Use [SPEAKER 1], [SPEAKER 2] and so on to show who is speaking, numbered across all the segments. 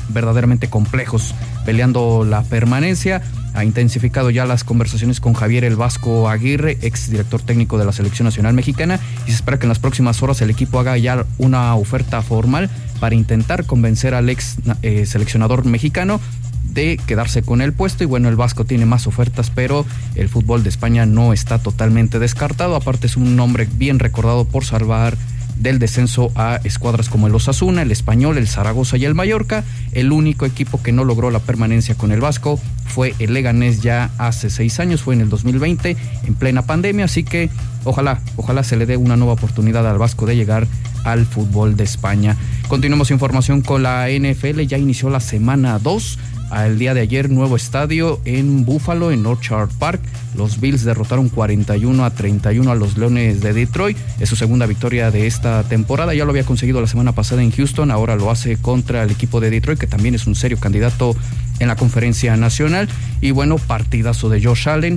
[SPEAKER 1] verdaderamente complejos peleando la permanencia. Ha intensificado ya las conversaciones con Javier El Vasco Aguirre, exdirector técnico de la Selección Nacional Mexicana, y se espera que en las próximas horas el equipo haga ya una oferta formal para intentar convencer al ex seleccionador mexicano de quedarse con el puesto. Y bueno, el Vasco tiene más ofertas, pero el fútbol de España no está totalmente descartado. Aparte, es un nombre bien recordado por salvar del descenso a escuadras como el Osasuna, el Español, el Zaragoza y el Mallorca. El único equipo que no logró la permanencia con el Vasco fue el Leganés ya hace 6 años, fue en el 2020, en plena pandemia, así que ojalá se le dé una nueva oportunidad al Vasco de llegar al fútbol de España. Continuamos información con la NFL, ya inició la semana 2. El día de ayer, nuevo estadio en Buffalo, en Orchard Park. Los Bills derrotaron 41-31 a los Leones de Detroit. Es su segunda victoria de esta temporada. Ya lo había conseguido la semana pasada en Houston. Ahora lo hace contra el equipo de Detroit, que también es un serio candidato en la conferencia nacional. Y bueno, partidazo de Josh Allen.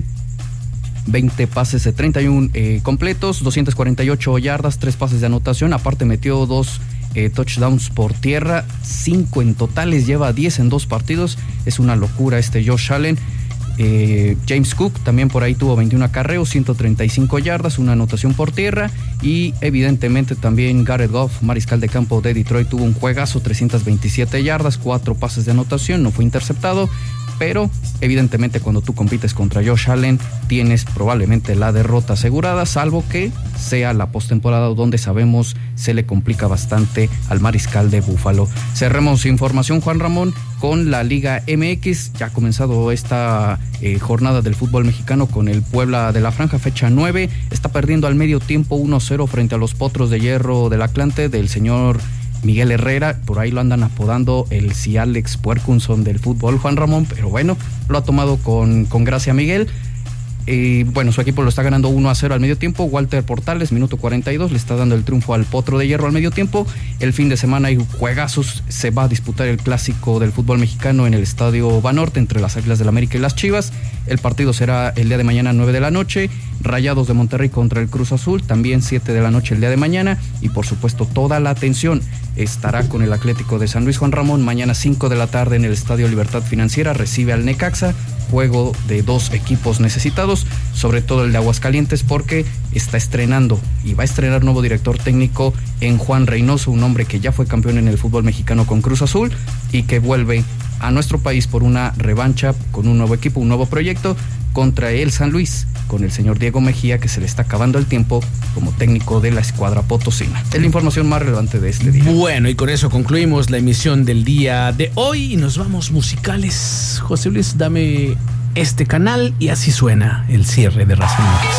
[SPEAKER 1] 20 pases de 31 completos, 248 yardas, 3 pases de anotación. Aparte metió 2 touchdowns por tierra, 5 en totales, lleva 10 en 2 partidos. Es una locura este Josh Allen. James Cook también por ahí tuvo 21 acarreos, 135 yardas, una anotación por tierra. Y evidentemente también Jared Goff, mariscal de campo de Detroit, tuvo un juegazo, 327 yardas, 4 pases de anotación, no fue interceptado. Pero evidentemente cuando tú compites contra Josh Allen tienes probablemente la derrota asegurada, salvo que sea la postemporada, donde sabemos se le complica bastante al mariscal de Buffalo. Cerremos información, Juan Ramón, con la Liga MX. Ya ha comenzado esta jornada del fútbol mexicano con el Puebla de la Franja, fecha 9. Está perdiendo al medio tiempo 1-0 frente a los Potros de Hierro del Atlante del señor Miguel Herrera. Por ahí lo andan apodando el Sir Alex Puercunson del fútbol, Juan Ramón, pero bueno, lo ha tomado con gracia Miguel. Bueno, su equipo lo está ganando 1-0 al medio tiempo. Walter Portales, minuto 42, le está dando el triunfo al Potro de Hierro al medio tiempo. El fin de semana hay juegazos, se va a disputar el clásico del fútbol mexicano en el Estadio Banorte entre las Águilas del América y las Chivas. El partido será el día de mañana 9 de la noche. Rayados de Monterrey contra el Cruz Azul, también 7 de la noche el día de mañana. Y por supuesto toda la atención estará con el Atlético de San Luis, Juan Ramón. Mañana 5 de la tarde en el Estadio Libertad Financiera recibe al Necaxa. Juego de 2 equipos necesitados, sobre todo el de Aguascalientes, porque está estrenando y va a estrenar nuevo director técnico en Juan Reynoso, un hombre que ya fue campeón en el fútbol mexicano con Cruz Azul y que vuelve a nuestro país por una revancha con un nuevo equipo, un nuevo proyecto contra el San Luis, con el señor Diego Mejía, que se le está acabando el tiempo como técnico de la escuadra potosina. Es la información más relevante de este día.
[SPEAKER 2] Bueno, y con eso concluimos la emisión del día de hoy y nos vamos musicales. José Luis, dame este canal y así suena el cierre de Raza Mix.